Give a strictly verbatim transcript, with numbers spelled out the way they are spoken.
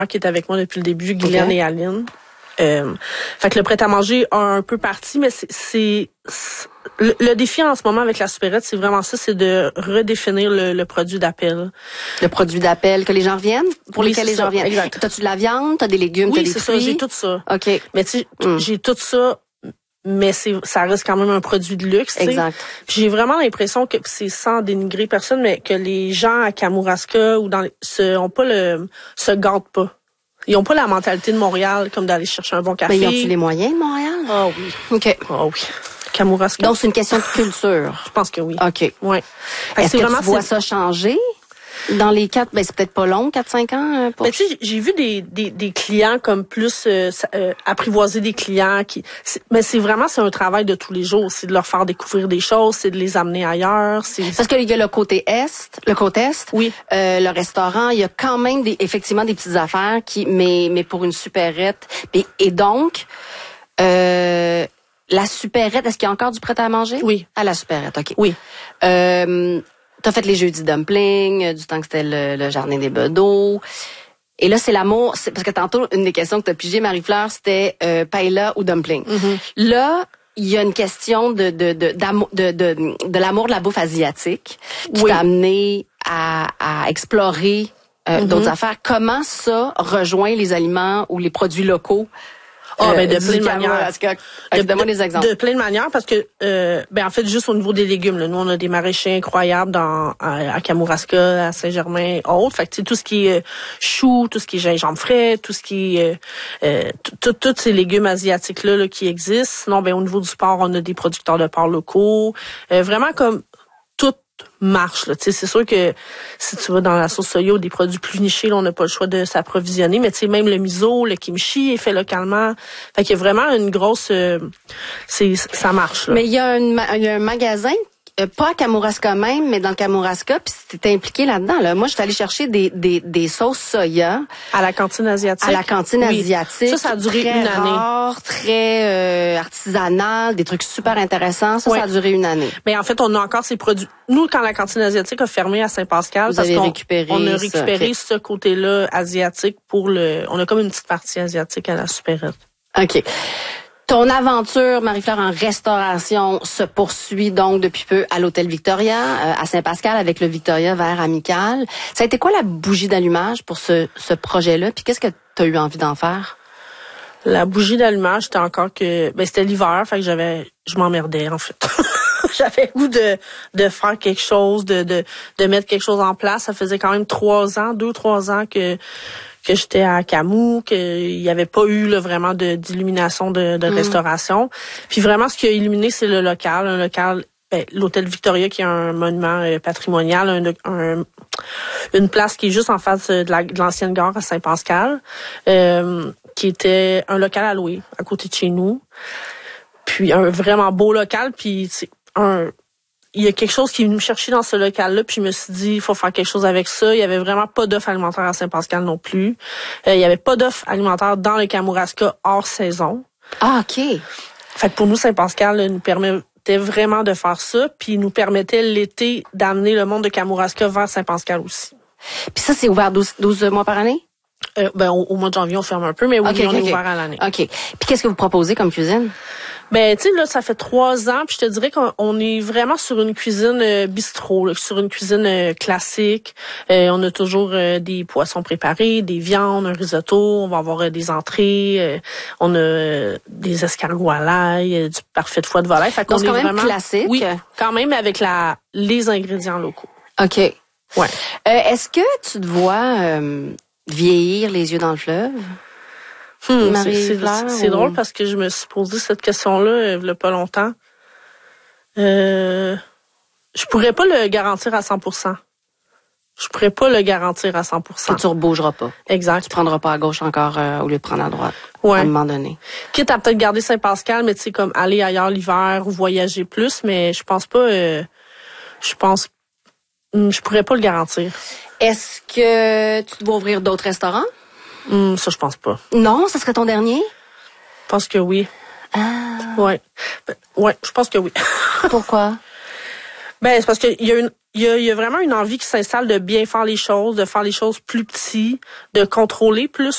qui est avec moi depuis le début, Guylaine okay. et Aline. Euh, fait que le prêt-à-manger a un peu parti, mais c'est, c'est, c'est le, le défi en ce moment avec la supérette, c'est vraiment ça, c'est de redéfinir le, le produit d'appel. Le produit d'appel, que les gens reviennent? Pour oui, lesquels les ça, gens reviennent? Exact. T'as-tu de la viande? T'as des légumes? Oui, t'as des c'est fruits? ça, j'ai tout ça. OK. Mais tu sais, mm. j'ai tout ça, mais c'est, ça reste quand même un produit de luxe. Exact. J'ai vraiment l'impression que, c'est sans dénigrer personne, mais que les gens à Kamouraska ou dans les, se, ont pas le, se gâtent pas. Ils ont pas la mentalité de Montréal, comme d'aller chercher un bon café. Mais ils ont-tu les moyens de Montréal? Ah oh, oui. OK. Ah oh, oui. Kamouraska. Donc, c'est une question de culture. Je pense que oui. OK. Ouais. Est-ce que, que tu vois ça changer? Dans les quatre, ben c'est peut-être pas long, quatre cinq ans. Euh, pour... Ben tu sais, j'ai vu des des des clients comme plus euh, euh, apprivoiser des clients qui, c'est, mais c'est vraiment c'est un travail de tous les jours, c'est de leur faire découvrir des choses, c'est de les amener ailleurs. C'est parce qu'il y a le côté est, le côté est, oui, euh, le restaurant, il y a quand même des effectivement des petites affaires qui, mais mais pour une supérette. Et, et donc. Euh, La supérette, est-ce qu'il y a encore du prêt à manger? Oui. À la supérette, OK. Oui. Euh, t'as fait les jeudis dumplings, du temps que c'était le, le jardin des bedeaux. Et là, c'est l'amour. C'est, parce que tantôt, une des questions que t'as pigé, Marie-Fleur, c'était euh, paella ou dumpling. Mm-hmm. Là, il y a une question de de de d'amour, de, de, de, de l'amour de la bouffe asiatique qui oui. t'a amené à, à explorer euh, mm-hmm. d'autres affaires. Comment ça rejoint les aliments ou les produits locaux? Ah, ben, de plein de manières. De, Donne-moi des exemples. De plein de manières, parce que, euh, ben, en fait, juste au niveau des légumes, là, nous, on a des maraîchers incroyables dans, à, à Kamouraska, à Saint-Germain, autres. Fait que, tu sais, tout ce qui est euh, chou, tout ce qui est gingembre frais, tout ce qui est, euh, euh, tous ces légumes asiatiques-là, là, qui existent. Sinon, ben, au niveau du porc, on a des producteurs de porc locaux. Euh, vraiment comme, tout marche, là. Tu sais, c'est sûr que si tu vas dans la sauce soya ou des produits plus nichés, là, on n'a pas le choix de s'approvisionner, mais tu sais, même le miso, le kimchi est fait localement. Fait qu'il y a vraiment une grosse, euh, c'est, ça marche, là. Mais il y a, une, il y a un magasin, euh, pas à Kamouraska même, mais dans le Kamouraska, puis t'es impliqué là-dedans, là. Moi, je suis allée chercher des, des, des sauces soya. À la cantine asiatique? À la cantine oui. asiatique. Ça, ça a duré très une année. Rare, très euh, artisanal, des trucs super intéressants. Ça, oui. ça a duré une année. Mais en fait, on a encore ces produits. Nous, quand la cantine asiatique a fermé à Saint-Pascal, Vous parce avez qu'on récupéré on a récupéré ça, okay. ce côté-là asiatique pour le... On a comme une petite partie asiatique à la supérette. OK. Ton aventure, Marie-Fleur, en restauration se poursuit donc depuis peu à l'Hôtel Victoria, euh, à Saint-Pascal, avec le Victoria Vert Amical. Ça a été quoi la bougie d'allumage pour ce, ce projet-là? Puis qu'est-ce que tu as eu envie d'en faire? La bougie d'allumage, c'était encore que... Ben, c'était l'hiver, fait que j'avais... Je m'emmerdais, en fait. J'avais goût de de faire quelque chose, de, de, de mettre quelque chose en place. Ça faisait quand même trois ans, deux, trois ans que... que j'étais à Camou, qu'il y avait pas eu là, vraiment de d'illumination de, de mmh. restauration. Puis vraiment, ce qui a illuminé, c'est le local. Un local, ben, l'Hôtel Victoria, qui est un monument euh, patrimonial, un, un, une place qui est juste en face de, la, de l'ancienne gare à Saint-Pascal, euh, qui était un local à louer, à côté de chez nous. Puis un vraiment beau local, puis c'est un... Il y a quelque chose qui est venu me chercher dans ce local-là, puis je me suis dit, il faut faire quelque chose avec ça. Il y avait vraiment pas d'offre alimentaire à Saint-Pascal non plus. Euh, il y avait pas d'offre alimentaire dans le Kamouraska hors saison. Ah, OK. Fait que pour nous, Saint-Pascal là, nous permettait vraiment de faire ça, puis nous permettait l'été d'amener le monde de Kamouraska vers Saint-Pascal aussi. Puis ça, c'est ouvert douze, douze mois par année? Euh, ben, au, au mois de janvier, on ferme un peu, mais oui, okay, on okay, est okay. ouvert à l'année. OK. Puis qu'est-ce que vous proposez comme cuisine? Ben, tu sais, là, ça fait trois ans, puis je te dirais qu'on on est vraiment sur une cuisine euh, bistrot, là, sur une cuisine euh, classique. Euh, on a toujours euh, des poissons préparés, des viandes, un risotto, on va avoir euh, des entrées, euh, on a euh, des escargots à l'ail, euh, du parfait de foie de volaille. Fait qu'on Donc, c'est est quand même vraiment, classique. Oui, quand même avec la les ingrédients locaux. OK. Ouais. Euh, est-ce que tu te vois euh, vieillir les yeux dans le fleuve? Hmm, c'est, c'est, c'est, c'est ou... drôle parce que je me suis posé cette question-là il y a pas longtemps. Euh, je pourrais pas le garantir à cent pour cent. Je pourrais pas le garantir à cent pour cent. Que tu rebougeras pas. Exact. Tu prendras pas à gauche encore euh, au lieu de prendre à droite. Ouais. À un moment donné. Quitte à peut-être garder Saint-Pascal, mais tu sais, comme aller ailleurs l'hiver ou voyager plus, mais je pense pas, euh, je pense, je pourrais pas le garantir. Est-ce que tu dois ouvrir d'autres restaurants? Hum, ça, je pense pas. Non, ça serait ton dernier? Je pense que oui. Ah. Ouais. Ben, ouais, je pense que oui. Pourquoi? Ben, c'est parce qu'il y a une, il y a, il y a vraiment une envie qui s'installe de bien faire les choses, de faire les choses plus petites, de contrôler plus